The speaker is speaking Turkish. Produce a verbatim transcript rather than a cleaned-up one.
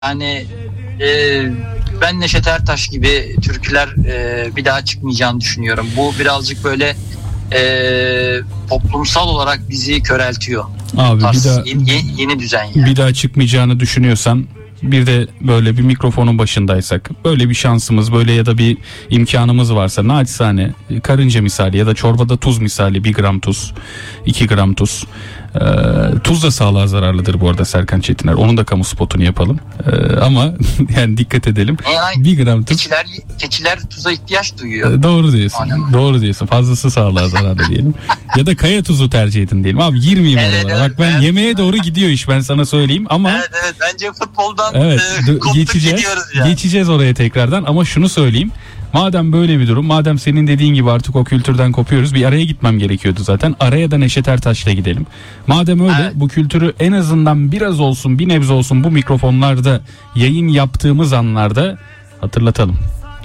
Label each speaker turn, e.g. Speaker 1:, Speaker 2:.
Speaker 1: Yani e, ben Neşet Ertaş gibi türküler e, bir daha çıkmayacağını düşünüyorum. Bu birazcık böyle e, toplumsal olarak bizi köreltiyor.
Speaker 2: Abi
Speaker 1: Tarz,
Speaker 2: bir daha
Speaker 1: yeni, yeni düzen yani.
Speaker 2: bir daha çıkmayacağını düşünüyorsan, bir de böyle bir mikrofonun başındaysak, böyle bir şansımız, böyle ya da bir imkanımız varsa, naçizane karınca misali ya da çorbada tuz misali, bir gram tuz, iki gram tuz. Ee, tuz da sağlığa zararlıdır bu arada Serkan Çetiner. Onun da kamu spotunu yapalım. Ee, ama yani dikkat edelim.
Speaker 1: Yani
Speaker 2: bir gram tuz.
Speaker 1: Keçiler, keçiler tuza ihtiyaç duyuyor.
Speaker 2: Ee, doğru diyorsun.
Speaker 1: Aynen.
Speaker 2: Doğru diyorsun. Fazlası sağlığa zararlı diyelim. Ya da kaya tuzu tercih edin diyelim. Abi girmeyeyim
Speaker 1: Evet,
Speaker 2: oralara.
Speaker 1: evet,
Speaker 2: Bak ben
Speaker 1: evet.
Speaker 2: yemeğe doğru gidiyor iş, ben sana söyleyeyim ama
Speaker 1: Evet evet, bence futboldan
Speaker 2: evet,
Speaker 1: e, koptuk
Speaker 2: geçeceğiz.
Speaker 1: gidiyoruz yani.
Speaker 2: Geçeceğiz oraya tekrardan ama şunu söyleyeyim. Madem böyle bir durum, madem senin dediğin gibi artık o kültürden kopuyoruz, bir araya gitmem gerekiyordu zaten. Araya da Neşet Ertaş'la gidelim. Madem öyle,
Speaker 1: Evet.
Speaker 2: bu kültürü en azından biraz olsun, bir nebze olsun bu mikrofonlarda yayın yaptığımız anlarda hatırlatalım.